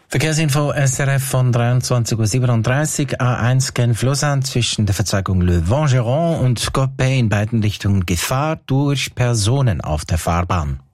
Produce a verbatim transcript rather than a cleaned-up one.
Verkehrsinfo S R F von dreiundzwanzig Uhr siebenunddreißig, A eins Genf-Lausanne zwischen der Verzweigung Le Vangeron und Coppet in beiden Richtungen Gefahr durch Personen auf der Fahrbahn.